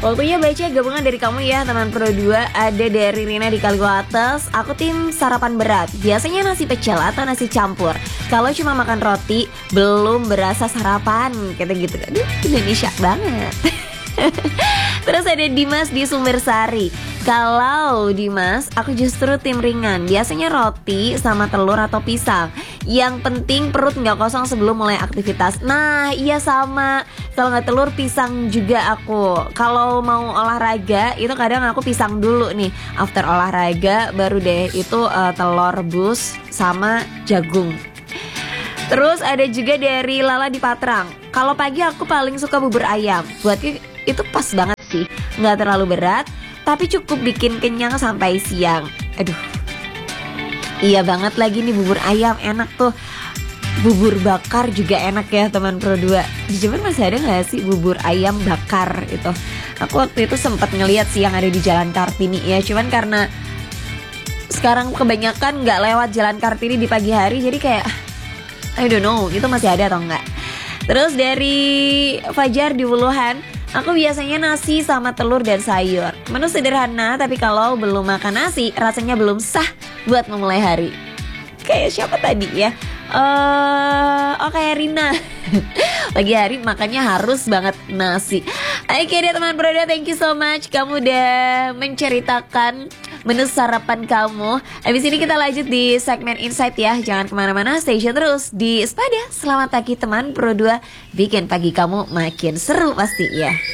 Waktunya baca gabungan dari kamu ya teman Pro 2. Ada dari Rina di Kalgo Atas. Aku tim sarapan berat. Biasanya nasi pecel atau nasi campur. Kalau cuma makan roti belum berasa sarapan. Kata gitu. Aduh, Indonesia banget. Terus ada Dimas di Sumbersari. Kalau Dimas, aku justru tim ringan. Biasanya roti sama telur atau pisang. Yang penting perut nggak kosong sebelum mulai aktivitas. Nah, iya sama. Kalau nggak telur, pisang juga aku. Kalau mau olahraga, itu kadang aku pisang dulu nih. After olahraga, baru deh itu telur rebus sama jagung. Terus ada juga dari Lala di Patrang. Kalau pagi aku paling suka bubur ayam. Buatnya itu pas banget sih. Nggak terlalu berat, tapi cukup bikin kenyang sampai siang. Aduh, iya banget lagi nih bubur ayam, enak tuh. Bubur bakar juga enak ya teman Pro 2. Di Jember masih ada gak sih bubur ayam bakar itu? Aku waktu itu sempat ngeliat sih yang ada di Jalan Kartini ya. Cuman karena sekarang kebanyakan gak lewat Jalan Kartini di pagi hari, jadi kayak I don't know itu masih ada atau enggak. Terus dari Fajar di Wuluhan, aku biasanya nasi sama telur dan sayur. Menu sederhana, tapi kalau belum makan nasi rasanya belum sah buat memulai hari. Kayak siapa tadi ya? Kayak Rina. Pagi hari makannya harus banget nasi. Oke deh teman Pro 2, thank you so much. Kamu udah menceritakan menu sarapan kamu. Habis ini kita lanjut di segmen Insight ya. Jangan kemana-mana, stay tune terus di Sepada. Selamat pagi teman Pro 2. Bikin pagi kamu makin seru pasti ya.